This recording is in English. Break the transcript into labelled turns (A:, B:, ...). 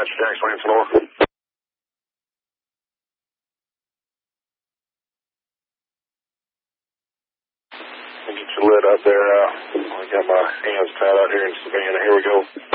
A: Roger, Jack Swing floor. Get your lid up there. I got my hands tied out here in Savannah. Here we go.